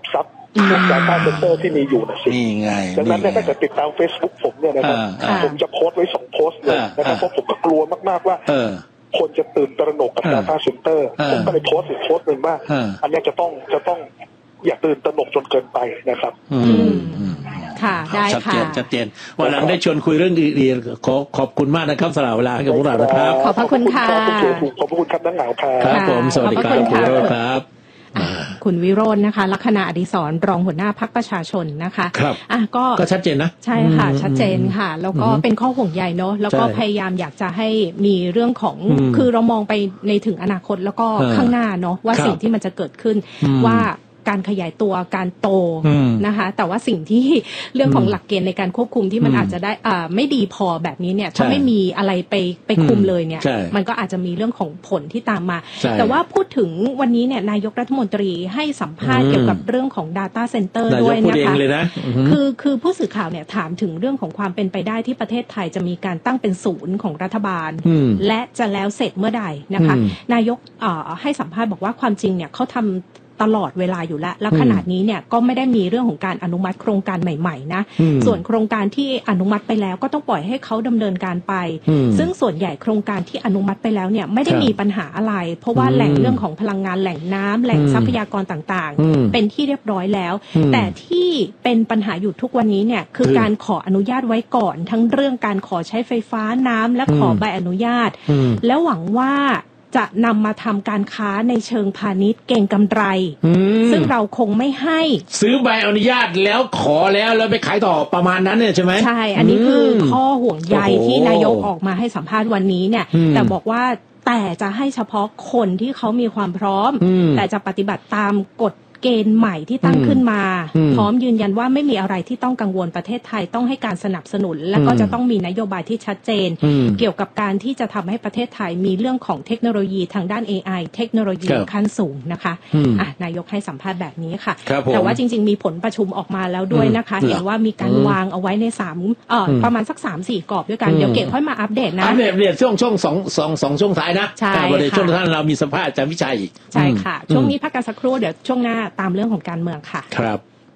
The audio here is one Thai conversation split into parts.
ซับพวก data center ที่มีอยู่นะสินี่ไงดังนั้นเนี่ยถ้าเกิดติดตาม Facebook ผมเนี่ยนะครับผมจะโพสต์ไว้2โพสต์เลยนะครับเพราะผมก็กลัวมากๆว่าคนจะตื่นตระหนกกับ data center ผมก็เลยโพสต์อีกโพสต์หนึ่งว่าอันนี้จะต้องอย่าตื่นตระหนกจนเกินไปนะครับค่ะได้ค่ะชัดเจนวันหลังได้ชวนคุยเรื่องอื่นๆขอบคุณมากนะครับสำหรับเวลาให้กับพวกเรานะครับขอบพระคุณค่ะขอบพระคุณครับนักหนาวครับผมสวัสดีครับคุณวิโรจน์ครับคุณวิโรจน์นะคะลัคนาอดิศรรองหัวหน้าพรรคประชาชนนะคะครับก็ชัดเจนนะใช่ค่ะชัดเจนค่ะแล้วก็เป็นข้อห่วงใยเนาะแล้วก็พยายามอยากจะให้มีเรื่องของคือเรามองไปในถึงอนาคตแล้วก็ข้างหน้าเนาะว่าสิ่งที่มันจะเกิดขึ้นว่าการขยายตัวการโตนะคะแต่ว่าสิ่งที่เรื่องของหลักเกณฑ์ในการควบคุมที่มันอาจจะได้ไม่ดีพอแบบนี้เนี่ยถ้าไม่มีอะไรไปคุมเลยเนี่ยมันก็อาจจะมีเรื่องของผลที่ตามมาแต่ว่าพูดถึงวันนี้เนี่ยนายกรัฐมนตรีให้สัมภาษณ์เกี่ยวกับเรื่องของ data center ด้วยนะคะคือผู้สื่อข่าวเนี่ยถามถึงเรื่องของความเป็นไปได้ที่ประเทศไทยจะมีการตั้งเป็นศูนย์ของรัฐบาลและจะแล้วเสร็จเมื่อใดนะคะนายกให้สัมภาษณ์บอกว่าความจริงเนี่ยเขาทำตลอดเวลาอยู่แล้วขนาดนี้เนี่ยก็ไม่ได้มีเรื่องของการอนุมัติโครงการใหม่ๆนะส่วนโครงการที่อนุมัติไปแล้วก็ต้องปล่อยให้เขาดำเนินการไปซึ่งส่วนใหญ่โครงการที่อนุมัติไปแล้วเนี่ยไม่ได้มีปัญหาอะไรเพราะว่าแหล่งเรื่องของพลังงานแหล่งน้ำแหล่งทรัพยากรต่างๆเป็นที่เรียบร้อยแล้วแต่ที่เป็นปัญหาอยู่ทุกวันนี้เนี่ยคือการขออนุญาตไว้ก่อนทั้งเรื่องการขอใช้ไฟฟ้าน้ำและขอใบอนุญาตแล้วหวังว่าจะนำมาทำการค้าในเชิงพาณิชย์เก่งกำไรซึ่งเราคงไม่ให้ซื้อใบอนุญาตแล้วขอแล้วไปขายต่อประมาณนั้นเนี่ยใช่ไหมใช่อันนี้คือข้อห่วงใยที่นายกออกมาให้สัมภาษณ์วันนี้เนี่ยแต่บอกว่าแต่จะให้เฉพาะคนที่เขามีความพร้อมแต่จะปฏิบัติตามกฎเกณฑ์ใหม่ที่ตั้งขึ้นมาพร้อมยืนยันว่าไม่มีอะไรที่ต้องกังวลประเทศไทยต้องให้การสนับสนุนและก็จะต้องมีนโยบายที่ชัดเจนเกี่ยวกับการที่จะทำให้ประเทศไทยมีเรื่องของเทคโนโลยีทางด้าน AI เทคโนโลยีขั้นสูงนะคะนายกให้สัมภาษณ์แบบนี้ค่ะแต่ว่าจริงๆมีผลประชุมออกมาแล้วด้วยนะคะเห็นว่ามีการวางเอาไว้ในประมาณสัก 3-4 กรอบด้วยกันเดี๋ยวเก็บค่อยมาอัปเดตนะอัปเดตช่วงช่วงท้ายนะใช่ค่ะช่วงท่านเรามีสัมภาษณ์อาจารย์วิชัยอีกใช่ค่ะช่วงนี้พักกันสักครู่เดี๋ยวช่วงหน้าตามเรื่องของการเมืองค่ะครับ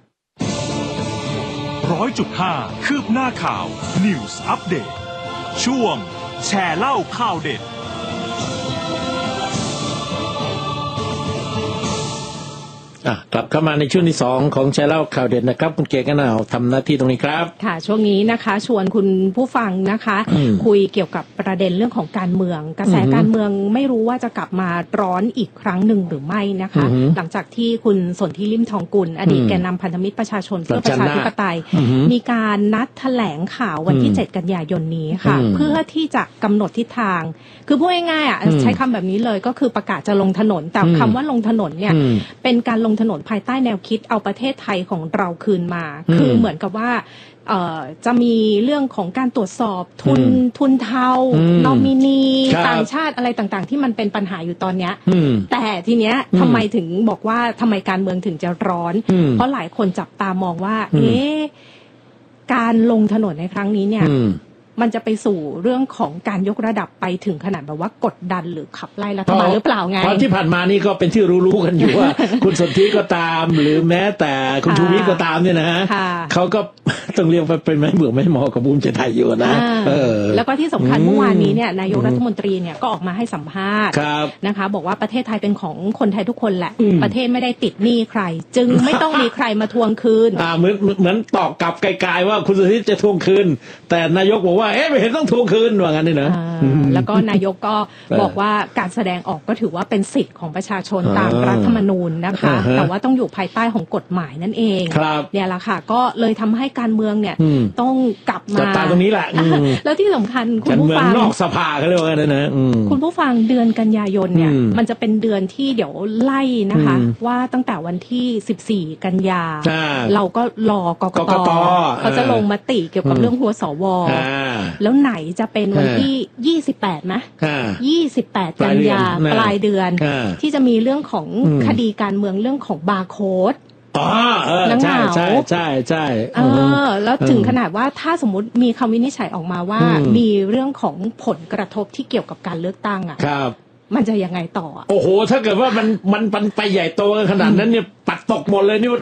100.5 คืบหน้าข่าว News Update ช่วงแชร์เล่าข่าวเด็ดกลับเข้ามาในช่วงที่2ของแชร์เล่าข่าวเด่นนะครับคุณเก๋กันเอาทำหน้าที่ตรงนี้ครับค่ะช่วงนี้นะคะชวนคุณผู้ฟังนะคะคุยเกี่ยวกับประเด็นเรื่องของการเมืองกระแสการเมืองไม่รู้ว่าจะกลับมาร้อนอีกครั้งหนึ่งหรือไม่นะคะหลังจากที่คุณสนธิลิ่มทองกุลอดีตแกนนำพันธมิตรประชาชนเพื่อประชาธิปไตยมีการนัดแถลงข่าววันที่7 กันยายนนี้ค่ะเพื่อที่จะกำหนดทิศทางคือพูดง่ายๆใช้คำแบบนี้เลยก็คือประกาศจะลงถนนแต่คำว่าลงถนนเนี่ยเป็นการลงถนนภายใต้แนวคิดเอาประเทศไทยของเราคืนมาคือเหมือนกับว่าจะมีเรื่องของการตรวจสอบทุนเทานอมินีต่างชาติอะไรต่างๆที่มันเป็นปัญหาอยู่ตอนนี้แต่ทีเนี้ยทำไมถึงบอกว่าทำไมการเมืองถึงจะร้อนเพราะหลายคนจับตามองว่าการลงถนนในครั้งนี้เนี่ยมันจะไปสู่เรื่องของการยกระดับไปถึงขนาดแบบว่ากดดันหรือขับไล่รัฐบาลหรือเปล่าไงเพราะที่ผ่านมานี่ก็เป็นที่รู้ๆกันอยู่ว่า คุณสนธิก็ตามหรือแม้แต่คุณชูวิทย์ก็ตามเนี่ยนะฮะเขาก็ต้องเรียกว่าเป็นไม้เบื่อไม้หมอกับภูมิใจไทยอยู่นะแล้วก็ที่สำคัญเมื่อวานนี้เนี่ยนายกรัฐมนตรีเนี่ยก็ออกมาให้สัมภาษณ์นะคะบอกว่าประเทศไทยเป็นของคนไทยทุกคนแหละประเทศไม่ได้ติดหนี้ใครจึงไม่ต้องมีใครมาทวงคืนเหมือนตอบกลับไกลๆว่าคุณสนธิจะทวงคืนแต่นายกบอกว่าไม่เห็นต้องทวงคืนว่างั้นนี่นะแล้วก็นายกก็บอกว่าการแสดงออกก็ถือว่าเป็นสิทธิ์ของประชาชนตามรัฐธรรมนูญนะคะแต่ว่าต้องอยู่ภายใต้ของกฎหมายนั่นเองเนี่ยแหละค่ะก็เลยทำให้การเมืองเนี่ยต้องกลับมาตรงนี้แหละแล้วที่สำคัญคุณผู้ฟังนอกสภาเขาเรียกว่าอะไรนะคุณผู้ฟังเดือนกันยายนเนี่ยมันจะเป็นเดือนที่เดี๋ยวไล่นะคะว่าตั้งแต่วันที่14 กันยาเราก็รอกกต.เขาจะลงมติเกี่ยวกับเรื่องหัวสว.แล้วไหนจะเป็นวันที่28นะ28 กันยาปลายเดือนที่จะมีเรื่องของคดีการเมืองเรื่องของบาร์โค้ดใช่แล้วถึงขนาดว่าถ้าสมมุติมีคำวินิจฉัยออกมาว่ามีเรื่องของผลกระทบที่เกี่ยวกับการเลือกตั้งอ่ะมันจะยังไงต่อโอ้โหถ้าเกิดว่ามันไปใหญ่โตขนาดนั้นเนี่ยปัดตกหมดเลยนี่